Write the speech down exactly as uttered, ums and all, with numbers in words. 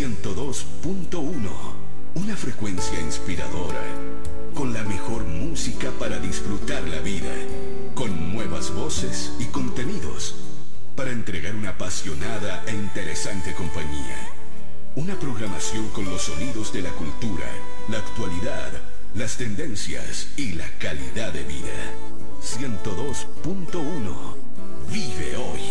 ciento dos punto uno. Una frecuencia inspiradora, con la mejor música para disfrutar la vida, con nuevas voces y contenidos, para entregar una apasionada e interesante compañía. Una programación con los sonidos de la cultura, la actualidad, las tendencias y la calidad de vida. ciento dos punto uno. Vive hoy.